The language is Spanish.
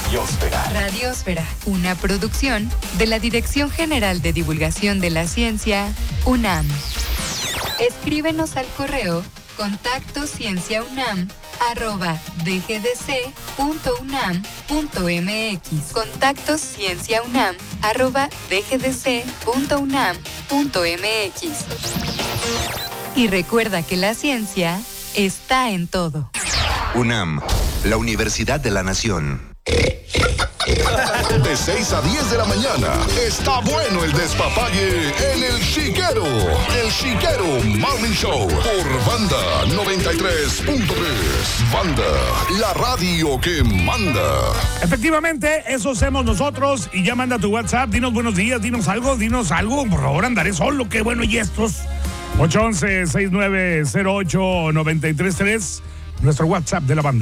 Radiósfera. Radiósfera, una producción de la Dirección General de Divulgación de la Ciencia, UNAM. Escríbenos al correo contactocienciaunam@dgdc.unam.mx. contactocienciaunam@dgdc.unam.mx. Y recuerda que la ciencia está en todo. UNAM, la Universidad de la Nación. De 6 a 10 de la mañana, está bueno el despapalle en El Chiquero. El Chiquero Morning Show por Banda 93.3. Banda, la radio que manda. Efectivamente, eso hacemos nosotros. Y ya manda tu WhatsApp, dinos buenos días, dinos algo, por favor, andaré solo, qué bueno, y estos. 811-6908-933, nuestro WhatsApp de la banda.